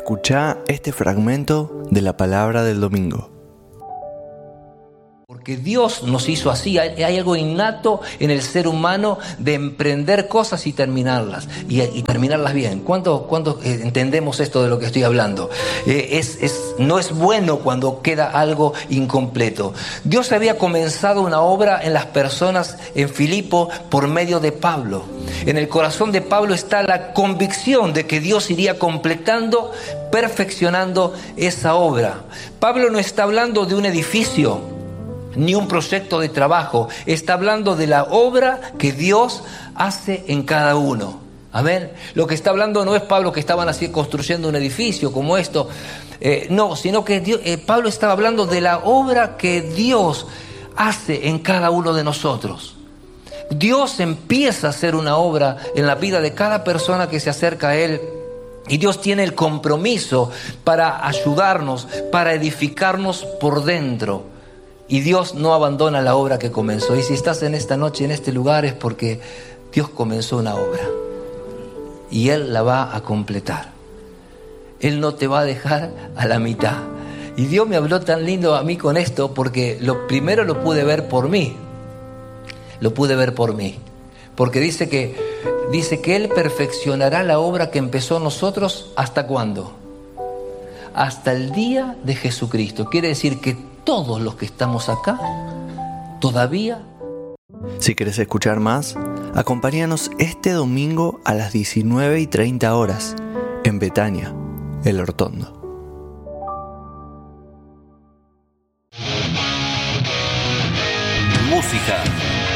Escuchá este fragmento de la palabra del domingo. Porque Dios nos hizo así, hay algo innato en el ser humano de emprender cosas y terminarlas, y terminarlas bien. ¿Cuántos entendemos esto de lo que estoy hablando? No es bueno cuando queda algo incompleto. Dios había comenzado una obra en las personas en Filipo por medio de Pablo. En el corazón de Pablo está la convicción de que Dios iría completando, perfeccionando esa obra. Pablo no está hablando de un edificio ni un proyecto de trabajo, está hablando de la obra que Dios hace en cada uno. Amén. Lo que está hablando no es Pablo que estaban así construyendo un edificio como esto, no, sino que Pablo estaba hablando de la obra que Dios hace en cada uno de nosotros. Dios empieza a hacer una obra en la vida de cada persona que se acerca a Él. Y Dios tiene el compromiso para ayudarnos, para edificarnos por dentro. Y Dios no abandona la obra que comenzó. Y si estás en esta noche, en este lugar, es porque Dios comenzó una obra. Y Él la va a completar. Él no te va a dejar a la mitad. Y Dios me habló tan lindo a mí con esto, porque lo primero lo pude ver por mí. Lo pude ver por mí. Porque dice que Él perfeccionará la obra que empezó nosotros, ¿hasta cuándo? Hasta el día de Jesucristo. Quiere decir que todos los que estamos acá, todavía. Si querés escuchar más, acompáñanos este domingo a las 19:30 horas en Betania, El Hortondo. Música,